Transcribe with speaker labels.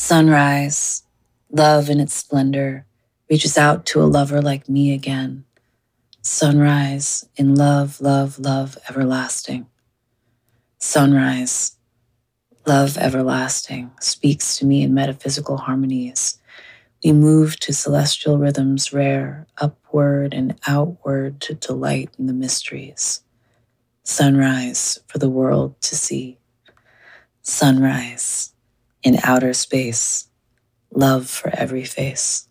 Speaker 1: Sunrise, love in its splendor, reaches out to a lover like me again. Sunrise, in love, love, love everlasting. Sunrise, love everlasting, speaks to me in metaphysical harmonies. We move to celestial rhythms rare, upward and outward to delight in the mysteries. Sunrise for the world to see. Sunrise in outer space, love for every face.